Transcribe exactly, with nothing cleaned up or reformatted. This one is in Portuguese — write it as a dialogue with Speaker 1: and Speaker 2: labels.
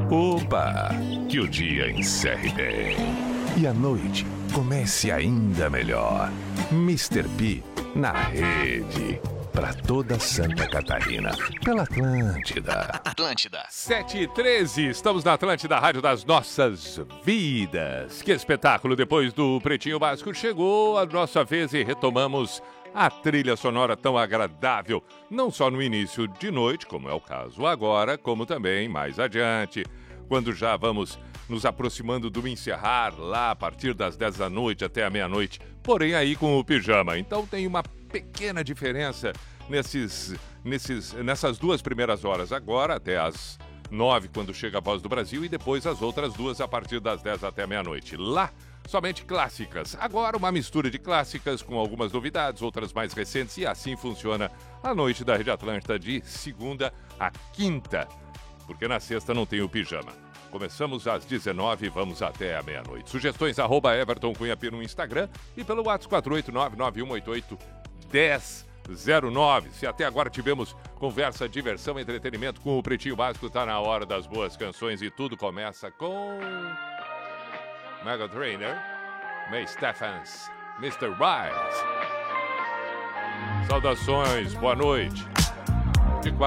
Speaker 1: Opa! Que o dia encerre bem. E a noite comece ainda melhor. mister P na rede. Pra toda Santa Catarina. Pela Atlântida.
Speaker 2: Atlântida.
Speaker 3: sete e treze, estamos na Atlântida, a rádio das nossas vidas. Que espetáculo! Depois do Pretinho Básico chegou a nossa vez e retomamos a trilha sonora tão agradável. Não só no início de noite, como é o caso agora, como também mais adiante. Quando já vamos nos aproximando do encerrar lá a partir das dez da noite até a meia-noite. Porém aí com o pijama. Então tem uma pequena diferença nesses, nesses, nessas duas primeiras horas agora, até as nove, quando chega a Voz do Brasil, e depois as outras duas a partir das dez até meia-noite. Lá, somente clássicas. Agora uma mistura de clássicas com algumas novidades, outras mais recentes, e assim funciona a noite da Rede Atlântida de segunda a quinta, porque na sexta não tem o pijama. Começamos às dezenove e vamos até a meia-noite. Sugestões, arroba Everton Cunha P no Instagram e pelo WhatsApp quatro oito nove nove um oito oito um zero zero nove. Se até agora tivemos conversa, diversão, entretenimento com o Pretinho Básico, tá na hora das boas canções e tudo começa com Mega Trainer, May Stephens, mister Rise. Saudações, boa noite.